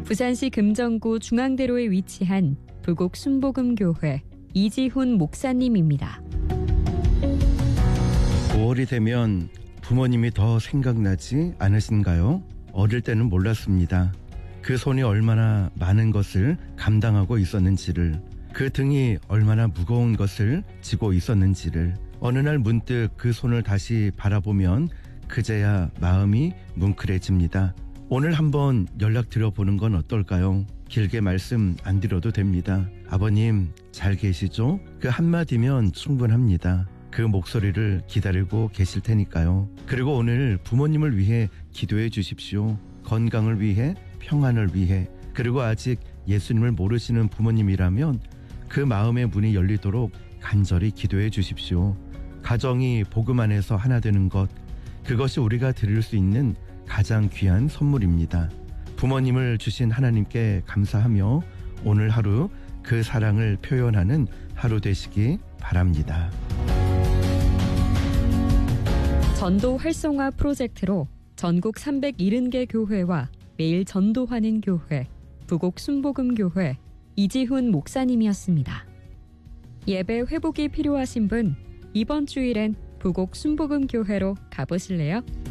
부산시 금정구 중앙대로에 위치한 부곡 순복음교회 이지훈 목사님입니다. 5월이 되면 부모님이 더 생각나지 않으신가요? 어릴 때는 몰랐습니다. 그 손이 얼마나 많은 것을 감당하고 있었는지를, 그 등이 얼마나 무거운 것을 지고 있었는지를. 어느 날 문득 그 손을 다시 바라보면 그제야 마음이 뭉클해집니다. 오늘 한번 연락드려보는 건 어떨까요? 길게 말씀 안 드려도 됩니다. 아버님 잘 계시죠? 그 한마디면 충분합니다. 그 목소리를 기다리고 계실 테니까요. 그리고 오늘 부모님을 위해 기도해 주십시오. 건강을 위해, 평안을 위해. 그리고 아직 예수님을 모르시는 부모님이라면 그 마음의 문이 열리도록 간절히 기도해 주십시오. 가정이 복음 안에서 하나 되는 것, 그것이 우리가 드릴 수 있는 가장 귀한 선물입니다. 부모님을 주신 하나님께 감사하며 오늘 하루 그 사랑을 표현하는 하루 되시기 바랍니다. 전도 활성화 프로젝트로 전국 370개 교회와 매일 전도하는 교회, 부곡 순복음교회 이지훈 목사님이었습니다. 예배 회복이 필요하신 분, 이번 주일엔 부곡 순복음교회로 가보실래요?